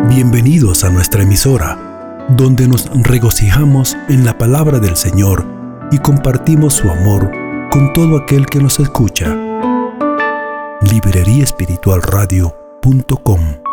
Bienvenidos a nuestra emisora, donde nos regocijamos en la palabra del Señor y compartimos su amor con todo aquel que nos escucha. libreriaespiritualradio.com